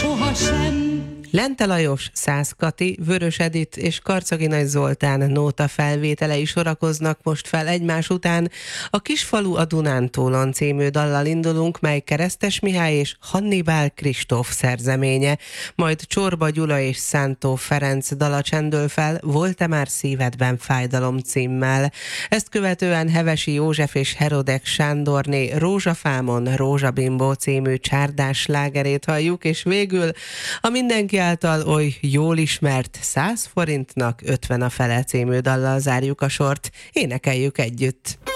sohasem. Lente Lajos, Szász Kati, Vörös Edit és Karcagi Nagy Zoltán nóta felvételei sorakoznak most fel egymás után. A Kisfalu a Dunántúlon című dallal indulunk, mely Keresztes Mihály és Hannibál Kristóf szerzeménye. Majd Csorba Gyula és Szántó Ferenc dala csendül fel Volt-e már szívedben fájdalom címmel. Ezt követően Hevesi József és Herodek Sándorné Rózsafámon Rózsabimbó című csárdás slágerét halljuk, és végül a mindenki által oly jól ismert 100 forintnak 50 a fele című dallal zárjuk a sort. Énekeljük együtt!